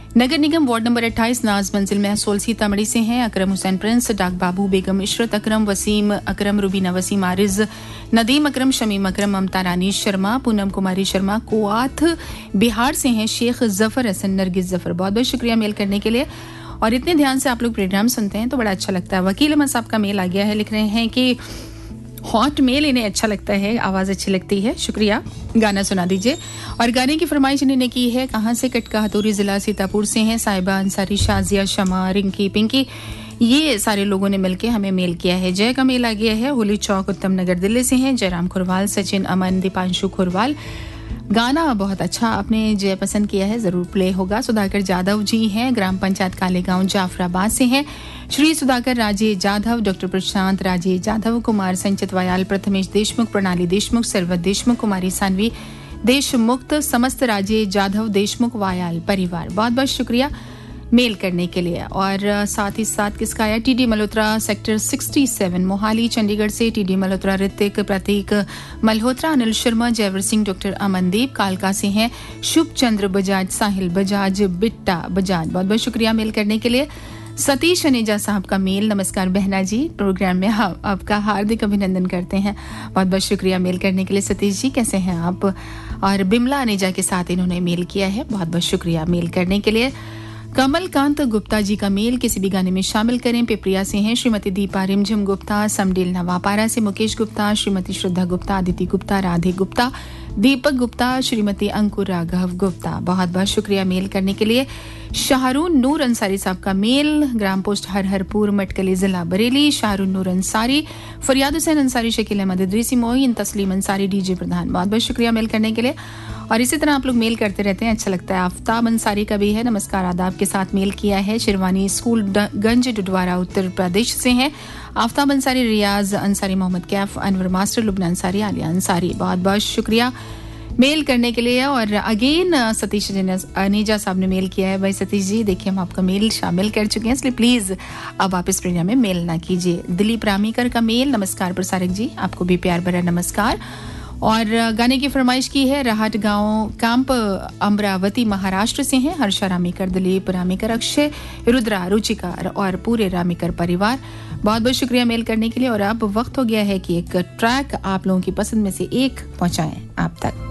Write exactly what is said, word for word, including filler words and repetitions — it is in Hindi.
नगर निगम वार्ड नंबर अट्ठाईस नाज मंजिल महसूल सीतामढ़ी से हैं अकरम हुसैन प्रिंस, डाक बाबू, बेगम इशरत अकरम, वसीम अकरम, रुबीना वसीम आरिज, नदीम अकरम, शमीम अकरम, ममता रानी शर्मा, पूनम कुमारी शर्मा, कुआत बिहार से हैं शेख जफर हसन, नरगिस जफर। बहुत बहुत शुक्रिया मेल करने के लिए। और इतने ध्यान से आप लोग प्रोग्राम सुनते हैं तो बड़ा अच्छा लगता है। वकील अहमद साहब का मेल आ गया है, लिख रहे हैं कि हॉट मेल इन्हें अच्छा लगता है, आवाज़ अच्छी लगती है, शुक्रिया, गाना सुना दीजिए। और गाने की फरमाइश इन्होंने की है, कहाँ से, कटका हथौरी, जिला सीतापुर से हैं साहिबा अंसारी, शाजिया, शमा, रिंकी, पिंकी, ये सारे लोगों ने मिलकर हमें मेल किया है। जय का मेल आ गया है, होली चौक, उत्तम नगर, दिल्ली से हैं जयराम खुरवाल, सचिन, अमन, दीपांशु खुरवाल। गाना बहुत अच्छा आपने जय पसंद किया है, जरूर प्ले होगा। सुधाकर जाधव जी हैं, ग्राम पंचायत कालेगांव जाफराबाद से हैं। श्री सुधाकर राजे जाधव, डॉक्टर प्रशांत राजे जाधव, कुमार संचित वयाल, प्रथमेश देशमुख, प्रणाली देशमुख, सरवत देशमुख, कुमारी सानवी देशमुक्त, समस्त राजे जाधव देशमुख वायाल परिवार। बहुत बहुत शुक्रिया मेल करने के लिए। और साथ ही साथ किसका आया, टीडी मल्होत्रा सेक्टर सड़सठ मोहाली चंडीगढ़ से, टीडी मल्होत्रा, ऋतिक, प्रतीक मल्होत्रा, अनिल शर्मा, जयवर सिंह, डॉक्टर अमनदीप, कालका से हैं शुभ चंद्र बजाज, साहिल बजाज, बिट्टा बजाज। बहुत बहुत शुक्रिया मेल करने के लिए। सतीश अनेजा साहब का मेल, नमस्कार बहना जी, प्रोग्राम में हाँ आपका हार्दिक अभिनंदन करते हैं। बहुत बहुत शुक्रिया मेल करने के लिए सतीश जी, कैसे हैं आप। और बिमला अनेजा के साथ इन्होंने मेल किया है, बहुत बहुत शुक्रिया मेल करने के लिए। कमलकांत गुप्ता जी का मेल, किसी भी गाने में शामिल करें, पिपरिया से हैं श्रीमती दीपा रिमझिम गुप्ता, समडेल नवापारा से मुकेश गुप्ता, श्रीमती श्रद्धा गुप्ता, अदिति गुप्ता, राधे गुप्ता, दीपक गुप्ता, श्रीमती अंकुर राघव गुप्ता। बहुत बहुत शुक्रिया मेल करने के लिए। शाहरून नूर अंसारी साहब का मेल, ग्राम पोस्ट हरहरपुर, मटकली, जिला बरेली। शाहरून नूर अंसारी, फरियाद हुसैन अंसारी, शकील अहमद इदरीसी, मोइन, तस्लीम अंसारी, डीजे प्रधान। बहुत बहुत शुक्रिया मेल करने के लिए। और इसी तरह आप लोग मेल करते रहते हैं, अच्छा लगता है। आफ्ताब अंसारी का भी है, नमस्कार आदाब के साथ मेल किया है। शिरवानी स्कूल गंज डुडवारा उत्तर प्रदेश से हैं आफ्ताब अंसारी, रियाज अंसारी, मोहम्मद कैफ, अनवर मास्टर, लुबना अंसारी, आलिया अंसारी। बहुत बहुत शुक्रिया मेल करने के लिए। और अगेन सतीश अनेजा साहब ने मेल किया है। भाई सतीश जी, देखिए हम आपका मेल शामिल कर चुके हैं, इसलिए प्लीज अब आप इस प्रोग्राम में मेल ना कीजिए। दिलीप रामीकर का मेल, नमस्कार प्रसारक जी, आपको भी प्यार भरा नमस्कार। और गाने की फरमाइश की है, राहट गांव कैंप अमरावती महाराष्ट्र से हैं हर्षा रामीकर, दिलीप रामीकर, अक्षय, रुद्रा, रुचिका और पूरे रामीकर परिवार। बहुत बहुत शुक्रिया मेल करने के लिए। और अब वक्त हो गया है कि एक ट्रैक आप लोगों की पसंद में से एक पहुंचाएं आप तक।